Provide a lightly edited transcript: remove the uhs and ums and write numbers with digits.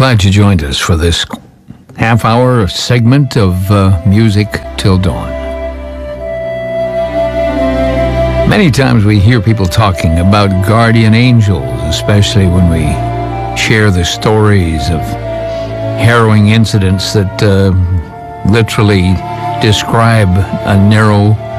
Glad you joined us for this half-hour segment of Music Till Dawn. Many times we hear people talking about guardian angels, especially when we share the stories of harrowing incidents that literally describe a narrow